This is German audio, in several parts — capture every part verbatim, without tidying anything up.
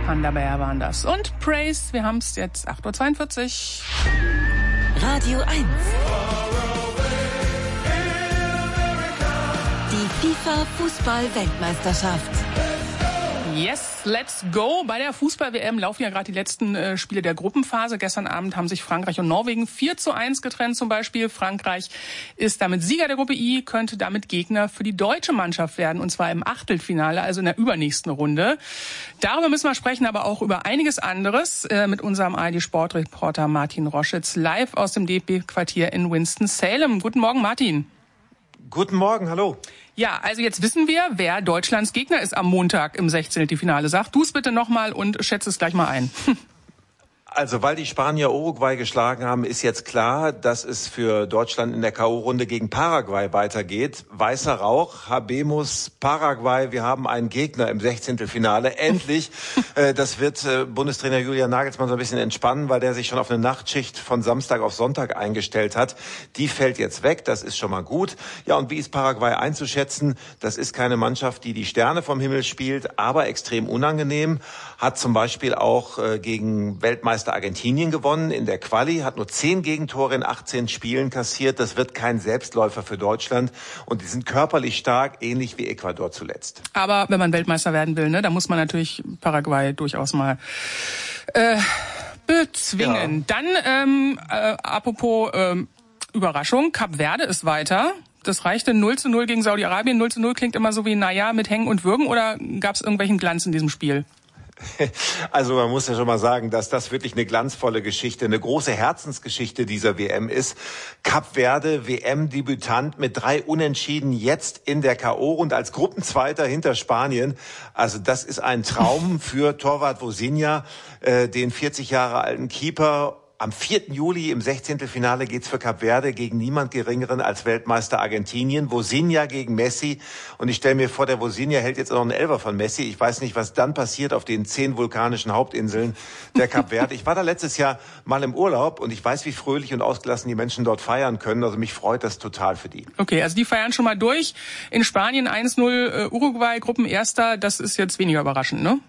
Panda Bear waren das. Und Praise, wir haben es jetzt acht Uhr zweiundvierzig. Radio eins. Die FIFA-Fußball-Weltmeisterschaft. Yes, let's go. Bei der Fußball-W M laufen ja gerade die letzten äh, Spiele der Gruppenphase. Gestern Abend haben sich Frankreich und Norwegen vier zu eins getrennt zum Beispiel. Frankreich ist damit Sieger der Gruppe I, könnte damit Gegner für die deutsche Mannschaft werden, und zwar im Achtelfinale, also in der übernächsten Runde. Darüber müssen wir sprechen, aber auch über einiges anderes äh, mit unserem A R D-Sportreporter Martin Roschitz live aus dem D F B-Quartier in Winston-Salem. Guten Morgen, Martin. Guten Morgen, hallo. Ja, also jetzt wissen wir, wer Deutschlands Gegner ist am Montag im Sechzehntelfinale. Sag du es bitte nochmal und schätze es gleich mal ein. Also, weil die Spanier Uruguay geschlagen haben, ist jetzt klar, dass es für Deutschland in der K O-Runde gegen Paraguay weitergeht. Weißer Rauch, Habemus, Paraguay, wir haben einen Gegner im Sechzehntelfinale. Endlich. Das wird Bundestrainer Julian Nagelsmann so ein bisschen entspannen, weil der sich schon auf eine Nachtschicht von Samstag auf Sonntag eingestellt hat. Die fällt jetzt weg, das ist schon mal gut. Ja, und wie ist Paraguay einzuschätzen? Das ist keine Mannschaft, die die Sterne vom Himmel spielt, aber extrem unangenehm. Hat zum Beispiel auch gegen Weltmeister Argentinien gewonnen in der Quali, hat nur zehn Gegentore in achtzehn Spielen kassiert. Das wird kein Selbstläufer für Deutschland. Und die sind körperlich stark, ähnlich wie Ecuador zuletzt. Aber wenn man Weltmeister werden will, ne, da muss man natürlich Paraguay durchaus mal äh, bezwingen. Ja. Dann, ähm, äh, apropos ähm, Überraschung, Kap Verde ist weiter. Das reichte null zu null gegen Saudi-Arabien. null zu null klingt immer so wie, naja, mit Hängen und Würgen. Oder gab es irgendwelchen Glanz in diesem Spiel? Also man muss ja schon mal sagen, dass das wirklich eine glanzvolle Geschichte, eine große Herzensgeschichte dieser W M ist. Kap Verde, W M-Debütant mit drei Unentschieden, jetzt in der K O-Runde als Gruppenzweiter hinter Spanien. Also das ist ein Traum für Torwart Vozinha, äh, den vierzig Jahre alten Keeper. Am vierten Juli im Sechzehntelfinale geht's für Kap Verde gegen niemand Geringeren als Weltmeister Argentinien. Vozinha gegen Messi. Und ich stelle mir vor, der Vozinha hält jetzt auch noch einen Elfer von Messi. Ich weiß nicht, was dann passiert auf den zehn vulkanischen Hauptinseln der Kap Verde. Ich war da letztes Jahr mal im Urlaub und ich weiß, wie fröhlich und ausgelassen die Menschen dort feiern können. Also mich freut das total für die. Okay, also die feiern schon mal durch. In Spanien eins null äh, Uruguay, Gruppenerster. Das ist jetzt weniger überraschend, ne?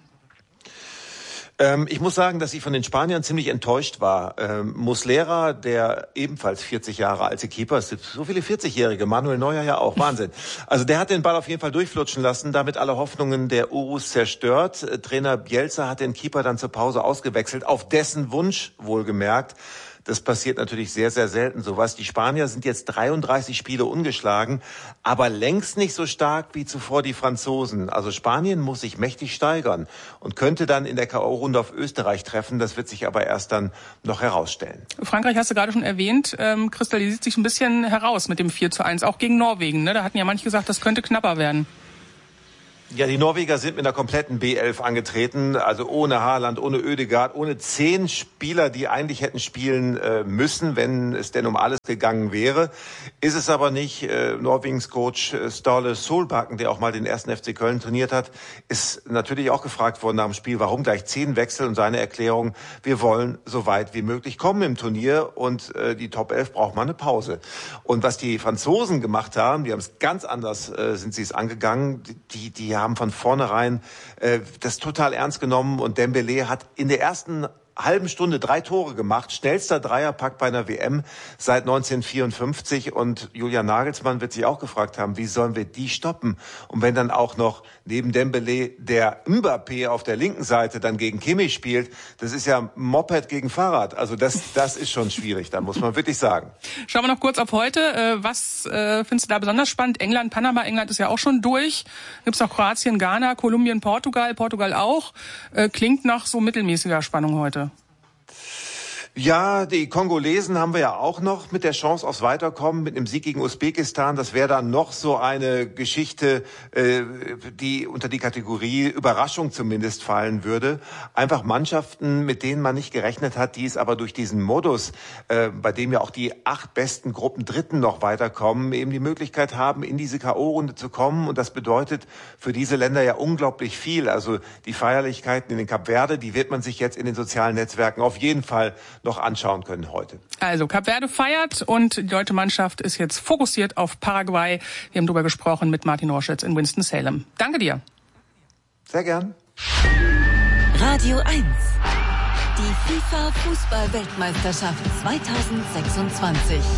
Ähm, ich muss sagen, dass ich von den Spaniern ziemlich enttäuscht war. Ähm, Muslera, der ebenfalls vierzig Jahre alte Keeper ist, so viele vierzigjährige, Manuel Neuer ja auch, Wahnsinn. Also der hat den Ball auf jeden Fall durchflutschen lassen, damit alle Hoffnungen der Urus zerstört. Äh, Trainer Bielsa hat den Keeper dann zur Pause ausgewechselt, auf dessen Wunsch wohlgemerkt. Das passiert natürlich sehr, sehr selten sowas. Die Spanier sind jetzt dreiunddreißig Spiele ungeschlagen, aber längst nicht so stark wie zuvor die Franzosen. Also Spanien muss sich mächtig steigern und könnte dann in der K O-Runde auf Österreich treffen. Das wird sich aber erst dann noch herausstellen. Frankreich hast du gerade schon erwähnt, ähm, kristallisiert sich ein bisschen heraus mit dem vier zu eins, auch gegen Norwegen. Ne? Da hatten ja manche gesagt, das könnte knapper werden. Ja, die Norweger sind mit einer kompletten B elf angetreten, also ohne Haaland, ohne Ødegaard, ohne zehn Spieler, die eigentlich hätten spielen äh, müssen, wenn es denn um alles gegangen wäre. Ist es aber nicht. Äh, Norwegens Coach äh, Ståle Solbakken, der auch mal den ersten F C Köln trainiert hat, ist natürlich auch gefragt worden nach dem Spiel, warum gleich zehn Wechsel, und seine Erklärung: Wir wollen so weit wie möglich kommen im Turnier und äh, die Top elf braucht mal eine Pause. Und was die Franzosen gemacht haben, die haben es ganz anders, äh, sind sie es angegangen. Die, die haben von vornherein äh, das total ernst genommen, und Dembélé hat in der ersten halben Stunde drei Tore gemacht, schnellster Dreierpack bei einer W M seit neunzehnhundertvierundfünfzig, und Julian Nagelsmann wird sich auch gefragt haben, wie sollen wir die stoppen? Und wenn dann auch noch neben Dembélé der Mbappé auf der linken Seite dann gegen Kimmich spielt, das ist ja Moped gegen Fahrrad, also das das ist schon schwierig, da muss man wirklich sagen. Schauen wir noch kurz auf heute, was äh, findest du da besonders spannend? England, Panama, England ist ja auch schon durch, gibt's noch Kroatien, Ghana, Kolumbien, Portugal, Portugal auch, äh, klingt nach so mittelmäßiger Spannung heute. Ja, die Kongolesen haben wir ja auch noch mit der Chance aufs Weiterkommen, mit einem Sieg gegen Usbekistan. Das wäre dann noch so eine Geschichte, äh, die unter die Kategorie Überraschung zumindest fallen würde. Einfach Mannschaften, mit denen man nicht gerechnet hat, die es aber durch diesen Modus, äh, bei dem ja auch die acht besten Gruppen Dritten noch weiterkommen, eben die Möglichkeit haben, in diese K O-Runde zu kommen. Und das bedeutet für diese Länder ja unglaublich viel. Also die Feierlichkeiten in den Kap Verde, die wird man sich jetzt in den sozialen Netzwerken auf jeden Fall noch anschauen können heute. Also Kap Verde feiert und die deutsche Mannschaft ist jetzt fokussiert auf Paraguay. Wir haben darüber gesprochen mit Martin Roschitz in Winston-Salem. Danke dir. Sehr gern. Radio eins. Die FIFA Fußball-Weltmeisterschaft zweitausendsechsundzwanzig.